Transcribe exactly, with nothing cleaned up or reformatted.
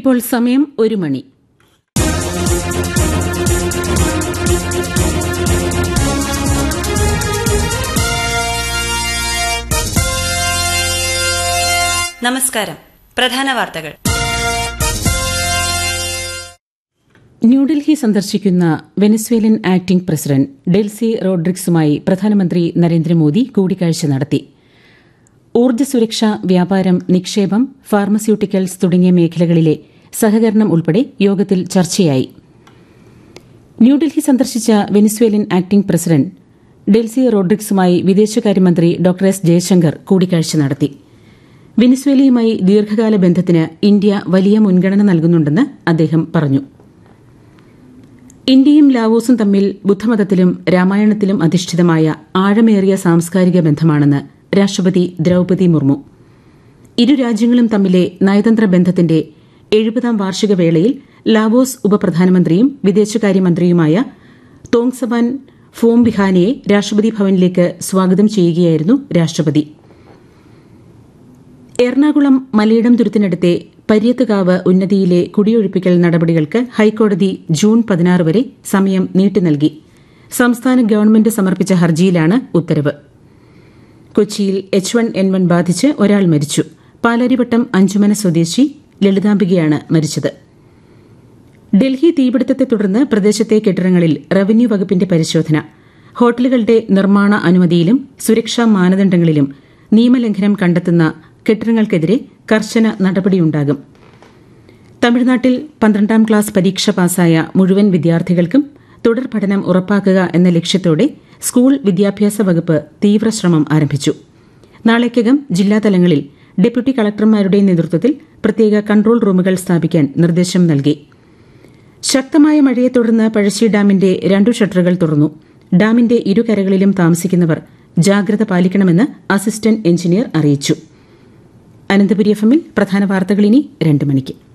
ഇപ്പോൾ സമയം ഒരു മണി. നമസ്കാരം. പ്രധാന വാർത്തകൾ. ന്യൂഡൽഹി സന്ദർശിക്കുന്ന വെനസ്വേലൻ ആക്ടിംഗ് പ്രസിഡന്റ് ഡെൽസി റോഡ്രിക്സുമായി പ്രധാനമന്ത്രി നരേന്ദ്രമോദി കൂടിക്കാഴ്ച നടത്തി. ഊർജ്ജ സുരക്ഷ, വ്യാപാരം, നിക്ഷേപം, ഫാർമസ്യൂട്ടിക്കൽസ് തുടങ്ങിയ മേഖലകളിലെ സഹകരണം ഉൾപ്പെടെ യോഗത്തിൽ ചർച്ചയായി. ന്യൂഡൽഹി സന്ദർശിച്ച വെനസ്വേലൻ ആക്ടിംഗ് പ്രസിഡന്റ് ഡെൽസി റോഡ്രിക്സുമായി വിദേശകാര്യമന്ത്രി ഡോക്ടർ എസ് ജയശങ്കർ കൂടിക്കാഴ്ച നടത്തി. വെനസ്വേലയുമായി ദീർഘകാല ബന്ധത്തിന് ഇന്ത്യ വലിയ മുൻഗണന നൽകുന്നുണ്ടെന്ന് അദ്ദേഹം പറഞ്ഞു. ഇന്ത്യയും ലാവോസും തമ്മിൽ ബുദ്ധമതത്തിലും രാമായണത്തിലും അധിഷ്ഠിതമായ ആഴമേറിയ സാംസ്കാരിക ബന്ധമാണെന്ന് രാഷ്ട്രപതി ദ്രൌപദി മുർമു. ഇരു രാജ്യങ്ങളും തമ്മിലെ നയതന്ത്ര ബന്ധത്തിന്റെ എഴുപതാം വാർഷിക വേളയിൽ ലാവോസ് ഉപപ്രധാനമന്ത്രിയും വിദേശകാര്യമന്ത്രിയുമായ തോങ്സബാൻ ഫോംബിഹാനെയെ രാഷ്ട്രപതി ഭവനിലേക്ക് സ്വാഗതം ചെയ്യുകയായിരുന്നു രാഷ്ട്രപതി. എറണാകുളം മലയിടം തുരുത്തിനടുത്തെ പര്യത്തുകാവ് ഉന്നതിയിലെ കുടിയൊഴിപ്പിക്കൽ നടപടികൾക്ക് ഹൈക്കോടതി ജൂൺ പതിനാറ് വരെ സമയം നീട്ടി നൽകി. സംസ്ഥാന ഗവൺമെന്റ് സമർപ്പിച്ച ഹർജിയിലാണ് ഉത്തരവ്. കൊച്ചിയിൽ എച്ച് വൺ എൻ വൺ ബാധിച്ച് ഒരാൾ മരിച്ചു. പാലാരിവട്ടം അഞ്ചുമന സ്വദേശി ലളിതാംബികയാണ് മരിച്ചത്. ഡൽഹി തീപിടുത്തത്തെ തുടർന്ന് പ്രദേശത്തെ കെട്ടിടങ്ങളിൽ റവന്യൂ വകുപ്പിന്റെ പരിശോധന. ഹോട്ടലുകളുടെ നിർമ്മാണ അനുമതിയിലും സുരക്ഷാ മാനദണ്ഡങ്ങളിലും നിയമലംഘനം കണ്ടെത്തുന്ന കെട്ടിടങ്ങൾക്കെതിരെ കർശന നടപടിയുണ്ടാകും. തമിഴ്നാട്ടിൽ പന്ത്രണ്ടാം ക്ലാസ് പരീക്ഷ പാസായ മുഴുവൻ വിദ്യാർത്ഥികൾക്കും തുടർ പഠനം ഉറപ്പാക്കുക എന്ന ലക്ഷ്യത്തോടെ സ്കൂൾ വിദ്യാഭ്യാസ വകുപ്പ് തീവ്രശ്രമം ആരംഭിച്ചു. നാളേക്കകം ജില്ലാതലങ്ങളിൽ ഡെപ്യൂട്ടി കളക്ടർമാരുടെ നേതൃത്വത്തിൽ പ്രത്യേക കൺട്രോൾ റൂമുകൾ സ്ഥാപിക്കാൻ നിർദ്ദേശം നൽകി. ശക്തമായ മഴയെ തുടർന്ന് പഴശ്ശി ഡാമിന്റെ രണ്ടു ഷട്ടറുകൾ തുറന്നു. ഡാമിന്റെ ഇരുകരകളിലും താമസിക്കുന്നവർ ജാഗ്രത പാലിക്കണമെന്ന് അസിസ്റ്റന്റ് എഞ്ചിനീയർ അറിയിച്ചു. അനന്തപുരി എഫ് എമ്മിൽ പ്രധാന വാർത്തകൾ ഇനി രണ്ട് മണിക്ക്.